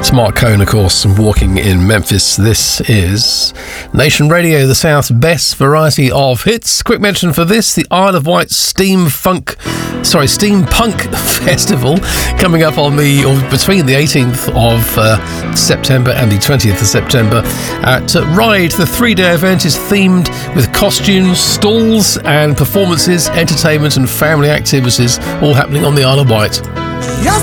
It's Mark Cohn, of course, and Walking in Memphis. This is Nation Radio, the South's best variety of hits. Quick mention for this, the Isle of Wight Steampunk Festival coming up between the 18th of September and the 20th of September at Ryde. The 3-day event is themed with costumes, stalls and performances, entertainment and family activities, all happening on the Isle of Wight. Yes,